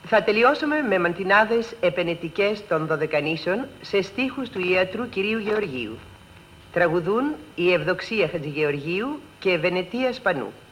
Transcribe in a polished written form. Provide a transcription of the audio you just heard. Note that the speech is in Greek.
Θα τελειώσουμε με μαντινάδες επενετικές των Δωδεκανήσων σε στίχους του ιατρού κυρίου Γεωργίου. Τραγουδούν η Ευδοξία Χατζηγεωργίου και Βενετία Σπανού.